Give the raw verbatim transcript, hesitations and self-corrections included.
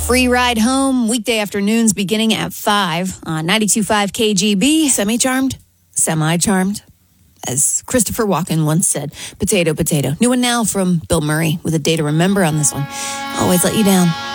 Free ride home, weekday afternoons beginning at five on ninety-two point five K G B. Semi-charmed, semi-charmed. As Christopher Walken once said, potato, potato. New one now from Bill Murray with a day to remember on this one. Always let you down.